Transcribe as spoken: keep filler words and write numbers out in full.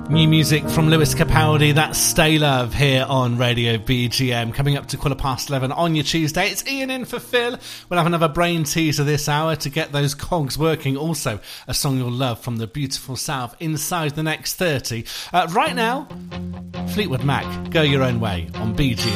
New music from Lewis Capaldi, that's Stay Love, here on Radio B G M. Coming up to quarter past eleven on your Tuesday, it's Ian in for Phil. We'll have another brain teaser this hour to get those cogs working. Also, a song you'll love from the beautiful South inside the next thirty. Uh, right now, Fleetwood Mac, Go Your Own Way on B G M.